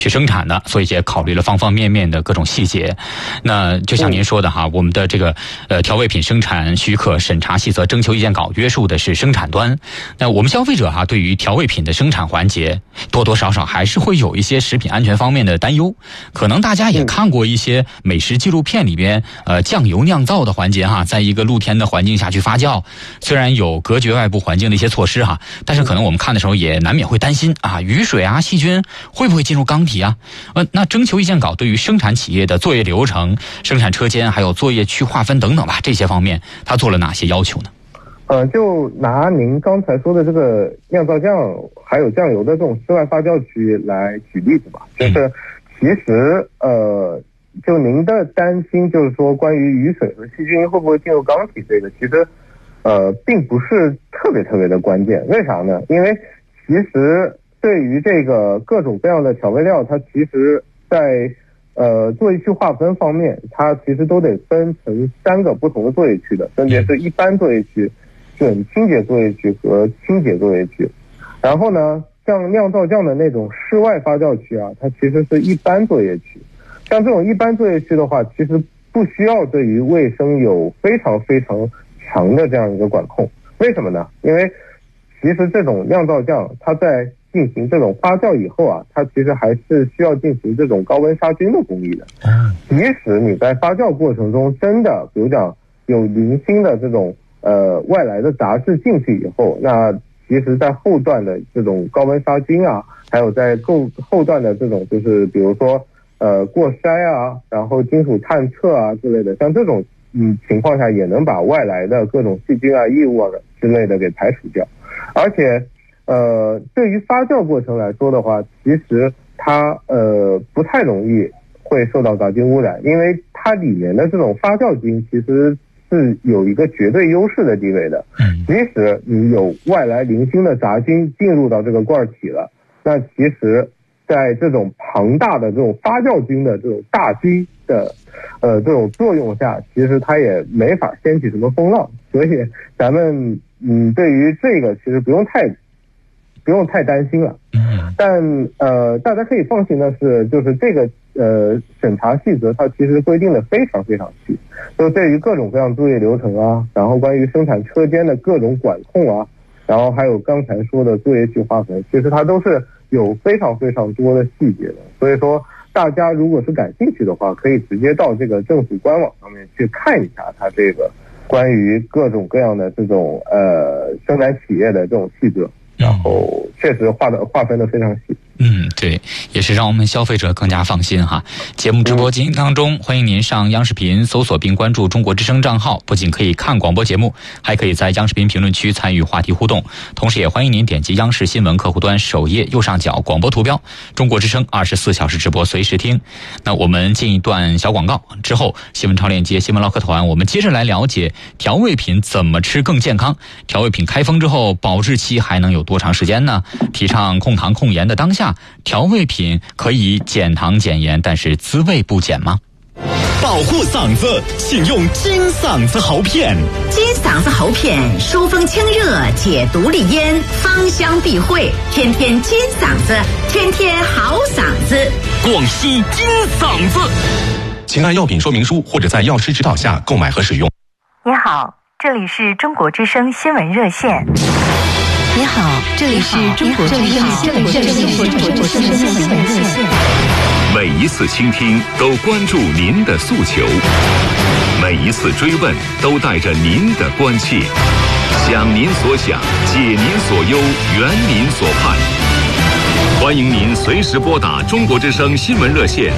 去生产的，所以也考虑了方方面面的各种细节。那就像您说的哈，我们的这个调味品生产许可审查细则征求意见稿约束的是生产端。那我们消费者哈，对于调味品的生产环节，多多少少还是会有一些食品安全方面的担忧。可能大家也看过一些美食纪录片里边，酱油酿造的环节哈，在一个露天的环境下去发酵，虽然有隔绝外部环境的一些措施哈，但是可能我们看的时候也难免会担心啊，雨水啊、细菌会不会进入缸体啊？那征求意见稿对于生产企业的作业流程、生产车间还有作业区划分等等吧，这些方面它做了哪些要求呢？ 就拿您刚才说的这个酿造酱还有酱油的这种室外发酵区来举例子吧，就是其实就您的担心就是说关于雨水和细菌会不会进入缸体这个，其实并不是特别的关键。为啥呢？因为其实对于这个各种各样的调味料，它其实在作业区划分方面，它其实都得分成3个不同的作业区的，分别是一般作业区、准清洁作业区和清洁作业区。然后呢，像酿造酱的那种室外发酵区啊，它其实是一般作业区。像这种一般作业区的话，其实不需要对于卫生有非常强的这样一个管控。为什么呢？因为其实这种酿造酱它在进行这种发酵以后啊，它其实还是需要进行这种高温杀菌的工艺的。即使你在发酵过程中真的比如讲有零星的这种外来的杂质进去以后，那其实在后段的这种高温杀菌啊，还有在后段的这种就是比如说过筛啊，然后金属探测啊之类的，像这种情况下也能把外来的各种细菌啊、异物啊之类的给排除掉。而且对于发酵过程来说的话，其实它不太容易会受到杂菌污染，因为它里面的这种发酵精其实是有一个绝对优势的地位的。即使你有外来零星的杂菌进入到这个罐体了，那其实在这种庞大的这种发酵菌的这种大菌的这种作用下，其实它也没法掀起什么风浪。所以咱们对于这个其实不用太担心了。但大家可以放心的是，就是这个审查细则它其实规定的非常细，就对于各种各样作业流程啊，然后关于生产车间的各种管控啊，然后还有刚才说的作业区划分，其实它都是有非常多的细节的。所以说大家如果是感兴趣的话，可以直接到这个政府官网上面去看一下它这个关于各种各样的这种生产企业的这种细则，然后确实划分的非常细。 对，也是让我们消费者更加放心哈。节目直播进行当中，欢迎您上央视频搜索并关注中国之声账号，不仅可以看广播节目，还可以在央视频评论区参与话题互动。同时也欢迎您点击央视新闻客户端首页右上角广播图标，中国之声24小时直播随时听。那我们进一段小广告之后，新闻超链接新闻唠嗑团，我们接着来了解调味品怎么吃更健康。调味品开封之后保质期还能有多长时间呢？提倡控糖控盐的当下，调味品可以减糖减盐，但是滋味不减吗？ 保护嗓子，请用金嗓子喉片。 金嗓子喉片疏风清热，解毒利咽，芳香避秽，天天金嗓子，天天好嗓子。 广西金嗓子，请按药品说明书或者在药师指导下购买和使用。 你好，这里是中国之声新闻热线。 你好，这里是中国之声新闻热线。 每一次倾听都关注您的诉求，每一次追问都带着您的关切，想您所想，解您所忧，圆您所盼。欢迎您随时拨打中国之声新闻热线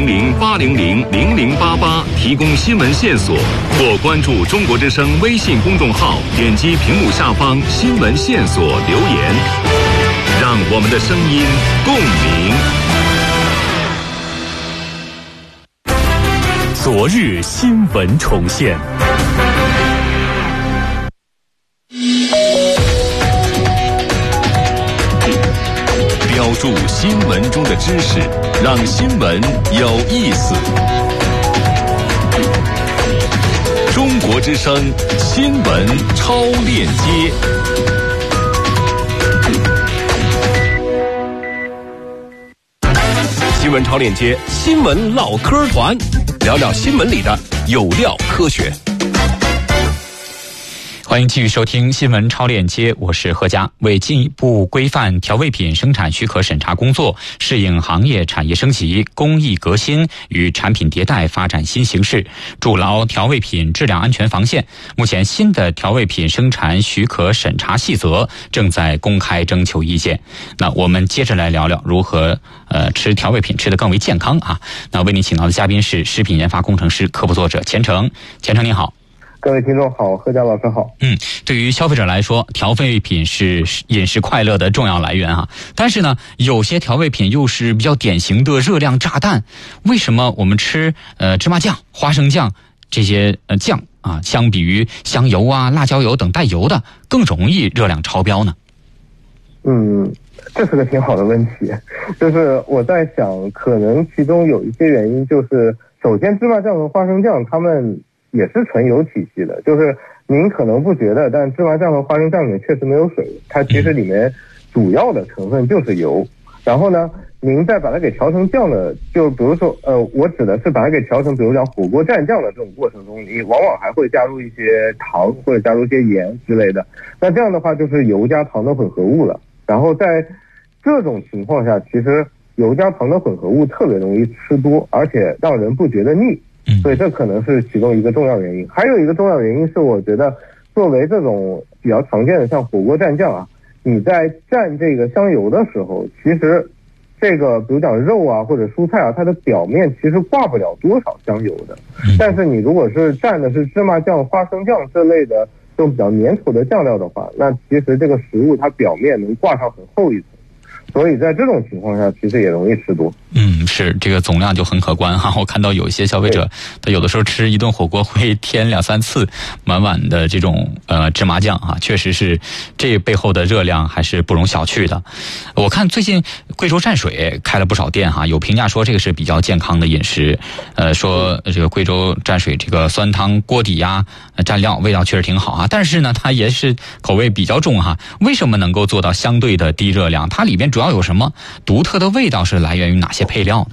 400-800-0088提供新闻线索，或关注中国之声微信公众号，点击屏幕下方新闻线索留言，让我们的声音共鸣。 昨日新闻重现。 标注新闻中的知识，让新闻有意思。中国之声新闻超链接。 新闻超链接，新闻唠嗑团，聊聊新闻里的有料科学。 欢迎继续收听新闻超链接，我是何佳。为进一步规范调味品生产许可审查工作，适应行业产业升级、工艺革新与产品迭代发展新形势，筑牢调味品质量安全防线，目前新的调味品生产许可审查细则正在公开征求意见。那我们接着来聊聊如何吃调味品吃得更为健康啊。那为您请到的嘉宾是食品研发工程师、科普作者钱程。钱程您好。 各位听众好，何佳老师好。 对于消费者来说，调味品是饮食快乐的重要来源啊。但是呢，有些调味品又是比较典型的热量炸弹。为什么我们吃芝麻酱、花生酱这些酱啊，相比于香油啊、辣椒油等带油的，更容易热量超标呢？ 这是个挺好的问题。就是我在想，可能其中有一些原因，就是首先芝麻酱和花生酱它们也是纯油体系的，就是您可能不觉得，但芝麻酱和花生酱里面确实没有水，它其实里面主要的成分就是油。然后呢，您再把它给调成酱的，就比如说我指的是把它给调成比如讲火锅蘸酱的这种过程中，你往往还会加入一些糖或者加入一些盐之类的，那这样的话就是油加糖的混合物了。然后在这种情况下，其实油加糖的混合物特别容易吃多，而且让人不觉得腻。所以这可能是其中一个重要原因。还有一个重要原因是，我觉得作为这种比较常见的像火锅蘸酱啊，你在蘸这个香油的时候，其实这个比如讲肉啊或者蔬菜啊，它的表面其实挂不了多少香油的。但是你如果是蘸的是芝麻酱、花生酱这类的这种比较粘稠的酱料的话，那其实这个食物它表面能挂上很厚一层。所以在这种情况下，其实也容易吃多。 是这个总量就很可观哈。我看到有一些消费者，他有的时候吃一顿火锅会添2-3次满碗的这种芝麻酱啊，确实是这背后的热量还是不容小觑的。我看最近贵州蘸水开了不少店哈，有评价说这个是比较健康的饮食，说这个贵州蘸水这个酸汤锅底呀、蘸料味道确实挺好啊，但是呢它也是口味比较重哈。为什么能够做到相对的低热量？它里边主要有什么独特的味道？是来源于哪些配料呢？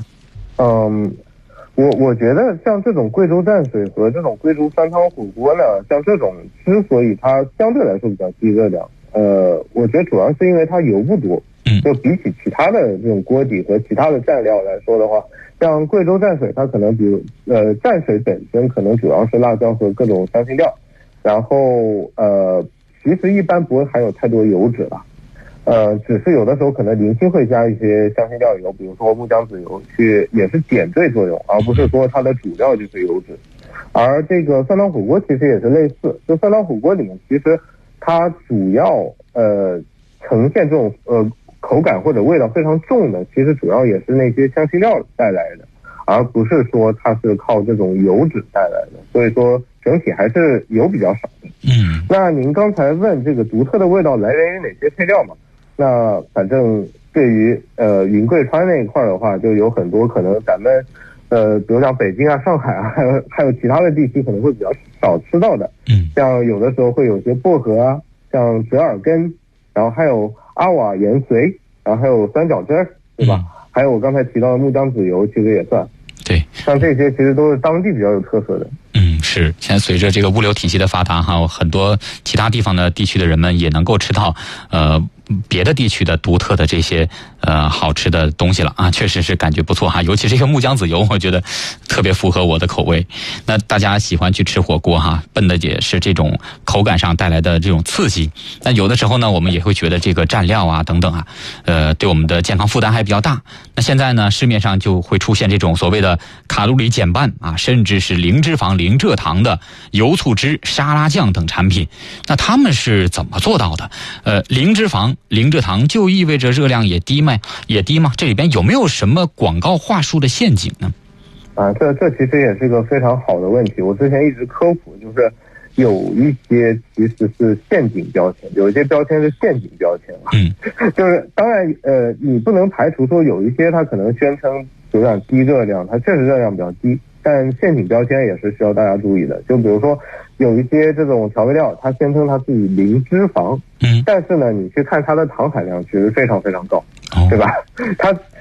我觉得像这种贵州蘸水和这种贵州酸汤火锅呢，像这种之所以它相对来说比较低热量，我觉得主要是因为它油不多。就比起其他的这种锅底和其他的蘸料来说的话，像贵州蘸水，它可能比如蘸水本身可能主要是辣椒和各种香辛料，然后其实一般不会含有太多油脂了。只是有的时候可能零星会加一些香辛料油，比如说木姜子油，也是点缀作用，而不是说它的主料就是油脂。而这个酸汤火锅其实也是类似，就酸汤火锅里面其实它主要呈现这种口感或者味道非常重的，其实主要也是那些香辛料带来的，而不是说它是靠这种油脂带来的。所以说整体还是油比较少的。那您刚才问这个独特的味道来源于哪些配料嘛？那反正对于云贵川那一块的话，就有很多可能咱们比如像北京啊、上海啊，还有其他的地区可能会比较少吃到的。像有的时候会有些薄荷啊，像折耳根，然后还有阿瓦盐髓，然后还有酸角汁儿，对吧？还有我刚才提到的木姜子油，其实也算。 对， 像这些其实都是当地比较有特色的。 是，现在随着这个物流体系的发达哈，很多其他地方的地区的人们也能够吃到别的地区的独特的这些好吃的东西了啊，确实是感觉不错哈。尤其这个木姜子油，我觉得特别符合我的口味。那大家喜欢去吃火锅哈，奔的也是这种口感上带来的这种刺激。那有的时候呢，我们也会觉得这个蘸料啊等等啊，对我们的健康负担还比较大。那现在呢，市面上就会出现这种所谓的卡路里减半啊，甚至是零脂肪、零蔗糖的油醋汁、沙拉酱等产品。那他们是怎么做到的？零脂肪、零蔗糖就意味着热量也低吗？这里边有没有什么广告话术的陷阱呢？ 这其实也是个非常好的问题。我之前一直科普，就是有一些其实是陷阱标签，有一些标签是陷阱标签就是当然你不能排除说有一些它可能宣称有点低热量，它确实热量比较低，但陷阱标签也是需要大家注意的。就比如说有一些这种调味料，它宣称它自己零脂肪，但是呢你去看它的糖含量其实非常非常高，对吧？它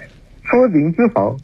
说零脂肪